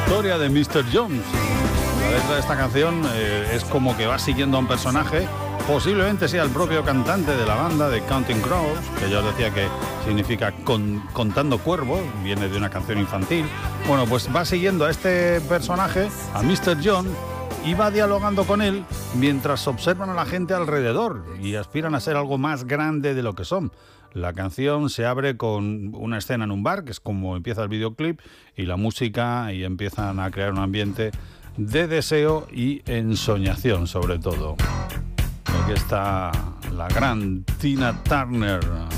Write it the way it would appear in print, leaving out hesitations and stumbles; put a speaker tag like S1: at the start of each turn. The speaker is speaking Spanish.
S1: historia de Mr. Jones. La letra de esta canción es como que va siguiendo a un personaje, posiblemente sea el propio cantante de la banda de Counting Crows, que ya os decía que significa contando cuervos, viene de una canción infantil. Bueno, pues va siguiendo a este personaje, a Mr. John, y va dialogando con él mientras observan a la gente alrededor y aspiran a ser algo más grande de lo que son. La canción se abre con una escena en un bar, que es como empieza el videoclip, y la música, y empiezan a crear un ambiente de deseo y ensoñación, sobre todo. Aquí está la gran Tina Turner.